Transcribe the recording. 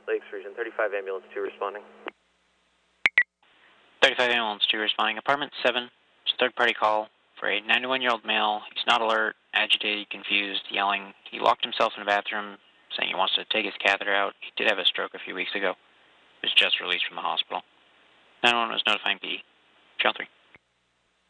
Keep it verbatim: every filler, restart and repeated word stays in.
Lakes Region, thirty-five Ambulance two responding. thirty-five Ambulance two responding. Apartment seven, third-party call for a ninety-one-year-old male. He's not alert, agitated, confused, yelling. He locked himself in the bathroom, saying he wants to take his catheter out. He did have a stroke a few weeks ago. He was just released from the hospital. nine one one was notifying P E. Channel three.